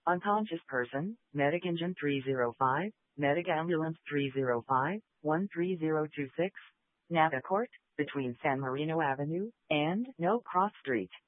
Unconscious person, Medic Engine 305, Medic Ambulance 305, 13026, Navacourt, between San Marino Avenue and No Cross Street.